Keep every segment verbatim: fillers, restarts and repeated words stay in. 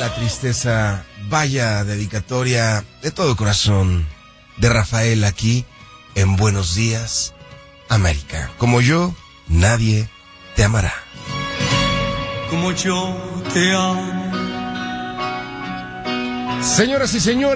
la tristeza, vaya dedicatoria de todo corazón de Rafael aquí en Buenos Días, América. Como yo, nadie te amará. Como yo te amo. Señoras y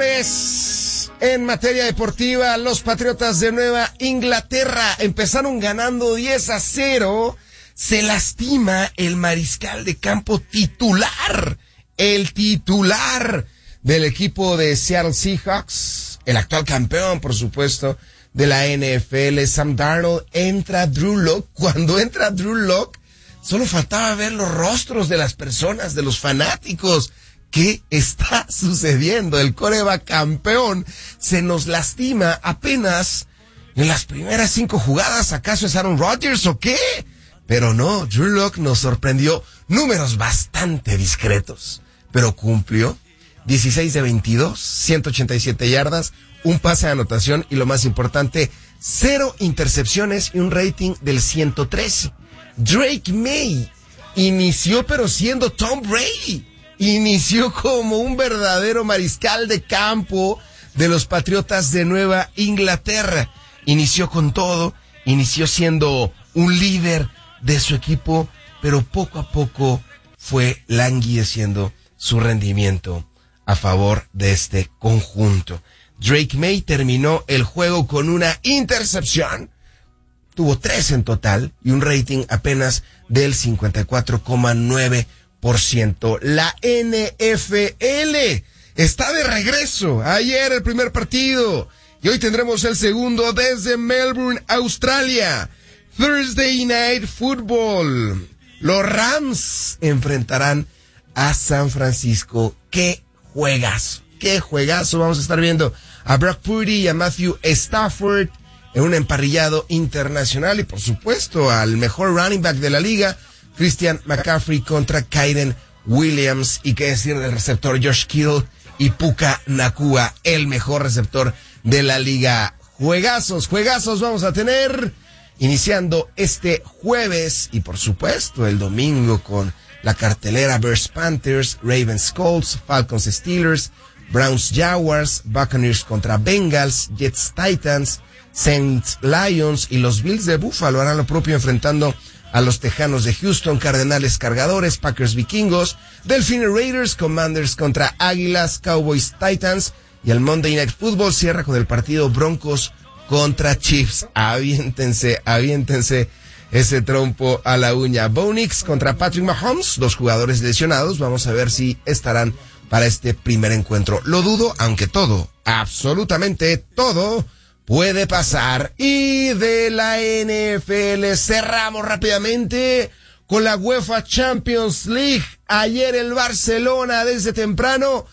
señores, en materia deportiva, los Patriotas de Nueva Inglaterra empezaron ganando diez a cero. Se lastima el mariscal de campo titular, el titular del equipo de Seattle Seahawks, el actual campeón, por supuesto, de la N F L, Sam Darnold. Entra Drew Lock. Cuando entra Drew Lock, solo faltaba ver los rostros de las personas, de los fanáticos. ¿Qué está sucediendo? El quarterback campeón se nos lastima apenas en las primeras cinco jugadas. ¿Acaso es Aaron Rodgers o qué? Pero no, Drew Lock nos sorprendió. Números bastante discretos, pero cumplió. dieciséis de veintidós, ciento ochenta y siete yardas, un pase de anotación y lo más importante, cero intercepciones y un rating del ciento trece. Drake May inició pero siendo Tom Brady. Inició como un verdadero mariscal de campo de los Patriotas de Nueva Inglaterra. Inició con todo, inició siendo un líder de su equipo, pero poco a poco fue languideciendo su rendimiento a favor de este conjunto. Drake May terminó el juego con una intercepción, tuvo tres en total y un rating apenas del cincuenta y cuatro coma nueve por ciento. La N F L está de regreso. Ayer el primer partido y hoy tendremos el segundo desde Melbourne, Australia. Thursday Night Football. Los Rams enfrentarán a San Francisco. ¡Qué juegazo! ¡Qué juegazo! Vamos a estar viendo a Brock Purdy y a Matthew Stafford en un emparrillado internacional. Y por supuesto al mejor running back de la liga, Christian McCaffrey contra Kyren Williams. Y qué decir del receptor Josh Kittle y Puka Nacua, el mejor receptor de la liga. Juegazos, juegazos vamos a tener iniciando este jueves y por supuesto el domingo con la cartelera Bears Panthers, Ravens Colts, Falcons Steelers, Browns Jaguars, Buccaneers contra Bengals, Jets Titans, Saints Lions y los Bills de Buffalo harán lo propio enfrentando a los Tejanos de Houston, Cardenales Cargadores, Packers Vikingos, Delfines Raiders, Commanders contra Águilas, Cowboys Titans y el Monday Night Football cierra con el partido Broncos contra Chiefs. Aviéntense, aviéntense ese trompo a la uña. Bo Nix contra Patrick Mahomes, dos jugadores lesionados. Vamos a ver si estarán para este primer encuentro. Lo dudo, aunque todo, absolutamente todo, puede pasar. Y de la N F L cerramos rápidamente con la UEFA Champions League. Ayer el Barcelona desde temprano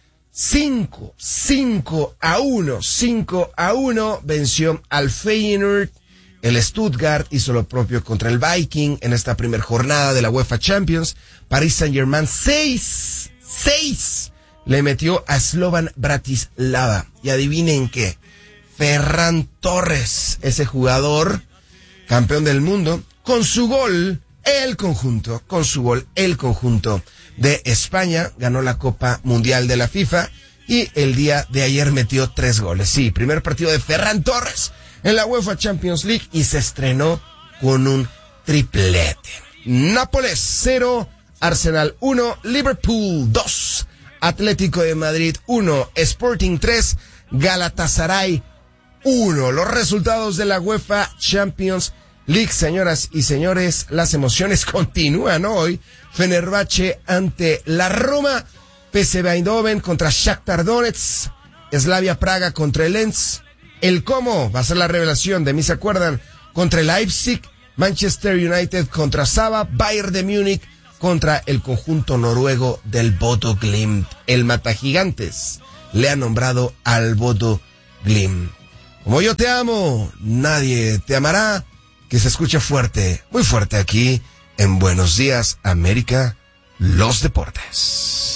cinco, cinco a uno, cinco a uno venció al Feyenoord. El Stuttgart hizo lo propio contra el Viking en esta primera jornada de la UEFA Champions. Paris Saint-Germain seis, seis le metió a Slovan Bratislava. Y adivinen qué, Ferran Torres, ese jugador campeón del mundo, con su gol, el conjunto, con su gol, el conjunto de España ganó la Copa Mundial de la FIFA y el día de ayer metió tres goles. Sí, primer partido de Ferran Torres en la UEFA Champions League y se estrenó con un triplete. Nápoles cero, Arsenal uno, Liverpool dos, Atlético de Madrid uno, Sporting tres, Galatasaray uno. Los resultados de la UEFA Champions League, señoras y señores, las emociones continúan hoy. Fenerbahce ante la Roma, P S V Eindhoven contra Shakhtar Donetsk, Slavia Praga contra el Lens, el Como va a ser la revelación de mí, ¿se acuerdan? Contra el Leipzig, Manchester United contra Saba, Bayern de Múnich contra el conjunto noruego del Bodo Glimt. El Matagigantes le ha nombrado al Bodo Glimt. Como yo te amo, nadie te amará. Que se escuche fuerte, muy fuerte aquí en Buenos Días América, los deportes.